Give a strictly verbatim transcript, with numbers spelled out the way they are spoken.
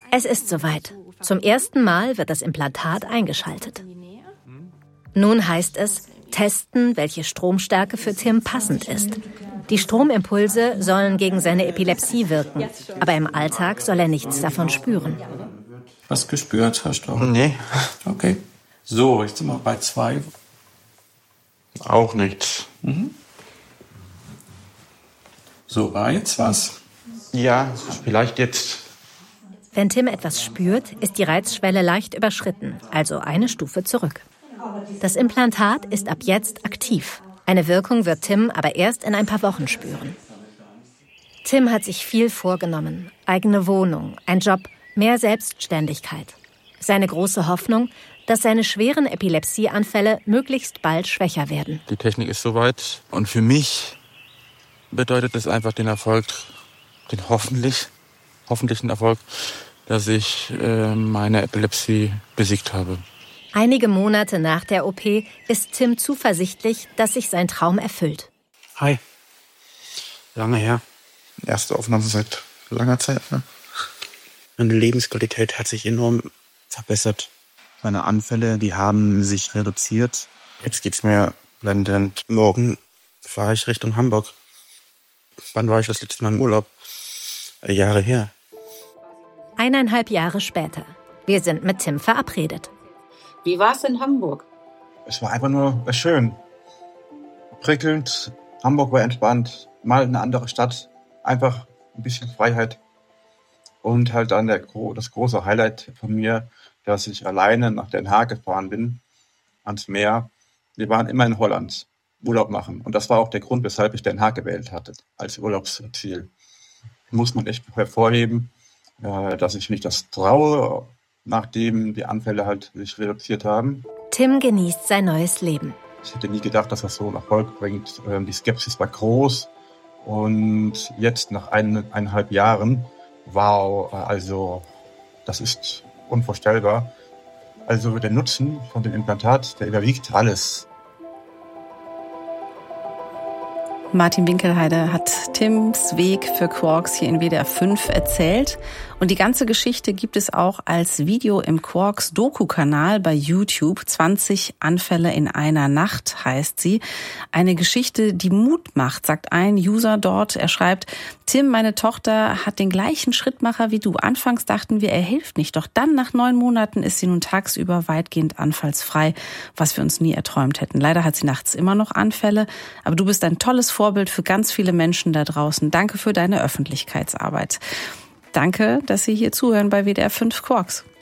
Es ist soweit. Zum ersten Mal wird das Implantat eingeschaltet. Nun heißt es, testen, welche Stromstärke für Tim passend ist. Die Stromimpulse sollen gegen seine Epilepsie wirken, aber im Alltag soll er nichts davon spüren. Was gespürt hast du? Nee. Okay. So, jetzt sind wir bei zwei. Auch nichts. Mhm. So, war jetzt was? Ja, vielleicht jetzt. Wenn Tim etwas spürt, ist die Reizschwelle leicht überschritten, also eine Stufe zurück. Das Implantat ist ab jetzt aktiv. Eine Wirkung wird Tim aber erst in ein paar Wochen spüren. Tim hat sich viel vorgenommen. Eigene Wohnung, ein Job, mehr Selbstständigkeit. Seine große Hoffnung, dass seine schweren Epilepsieanfälle möglichst bald schwächer werden. Die Technik ist soweit und für mich bedeutet es einfach den Erfolg, den hoffentlich, hoffentlichen Erfolg, dass ich äh, meine Epilepsie besiegt habe. Einige Monate nach der O P ist Tim zuversichtlich, dass sich sein Traum erfüllt. Hi. Lange her. Erste Aufnahme seit langer Zeit, ne? Meine Lebensqualität hat sich enorm verbessert. Meine Anfälle, die haben sich reduziert. Jetzt geht's mir blendend. Morgen fahre ich Richtung Hamburg. Wann war ich das letzte Mal im Urlaub? Jahre her. Eineinhalb Jahre später. Wir sind mit Tim verabredet. Wie war es in Hamburg? Es war einfach nur schön. Prickelnd. Hamburg war entspannt. Mal eine andere Stadt. Einfach ein bisschen Freiheit. Und halt dann der, das große Highlight von mir, dass ich alleine nach Den Haag gefahren bin, ans Meer. Wir waren immer in Holland Urlaub machen. Und das war auch der Grund, weshalb ich Den Haag gewählt hatte als Urlaubsziel. Muss man echt hervorheben, dass ich mich das traue, nachdem die Anfälle halt sich reduziert haben. Tim genießt sein neues Leben. Ich hätte nie gedacht, dass das so einen Erfolg bringt. Die Skepsis war groß. Und jetzt nach eineinhalb Jahren, wow, also das ist unvorstellbar. Also der Nutzen von dem Implantat, der überwiegt alles. Martin Winkelheide hat Tims Weg für Quarks hier in W D R fünf erzählt. Und die ganze Geschichte gibt es auch als Video im Quarks Doku-Kanal bei YouTube. zwanzig Anfälle in einer Nacht heißt sie. Eine Geschichte, die Mut macht, sagt ein User dort. Er schreibt, Tim, meine Tochter, hat den gleichen Schrittmacher wie du. Anfangs dachten wir, er hilft nicht. Doch dann, nach neun Monaten, ist sie nun tagsüber weitgehend anfallsfrei, was wir uns nie erträumt hätten. Leider hat sie nachts immer noch Anfälle. Aber du bist ein tolles Vorbild für ganz viele Menschen da draußen. Danke für deine Öffentlichkeitsarbeit. Danke, dass Sie hier zuhören bei W D R fünf Quarks.